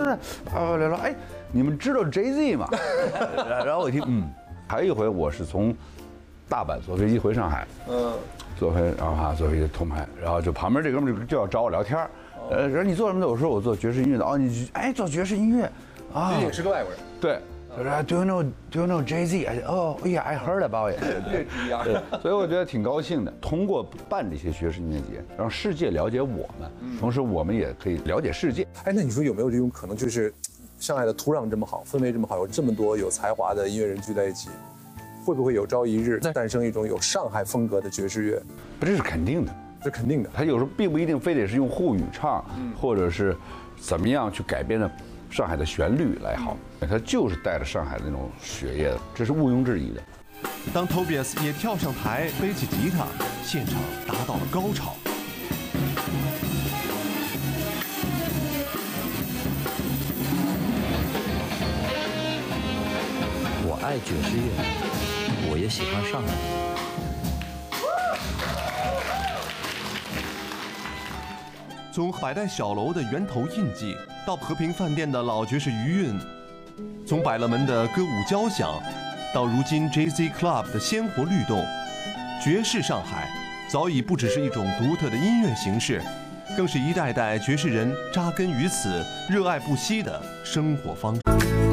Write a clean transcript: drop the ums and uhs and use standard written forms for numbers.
呢？聊，哎，你们知道 Jay-Z 吗？然后我一听，还有一回我是从大阪坐飞机回上海，坐飞机同排，然后就旁边这哥们就要找我聊天说你做什么的？我说我做爵士音乐的。哦，你做爵士音乐啊？ 你也是个外国人。 对。他说 Do you know Jay-Z？ yeah, I heard about it。对，所以我觉得挺高兴的。通过办这些爵士音乐节，让世界了解我们，同时我们也可以了解世界。 哎，那你说有没有这种可能，就是上海的土壤这么好，氛围这么好，有这么多有才华的音乐人聚在一起，会不会有朝一日诞生一种有上海风格的爵士乐？ 这是肯定的， 这肯定的。 他有时候并不一定非得是用沪语唱，或者是怎么样去改编的上海的旋律来好，他就是带着上海的那种血液的，这是毋庸置疑的。 当 Tobias 也跳上台，背起吉他，现场达到了高潮。 我爱爵士乐，我也喜欢上海。 从百代小楼的源头印记，到和平饭店的老爵士余韵，从百乐门的歌舞交响，到如今 Jay-Z Club 的鲜活律动，爵士上海早已不只是一种独特的音乐形式，更是一代代爵士人扎根于此、热爱不息的生活方式。